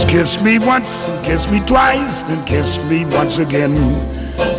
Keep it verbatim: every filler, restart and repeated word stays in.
Kiss me once, and kiss me twice, and kiss me once again.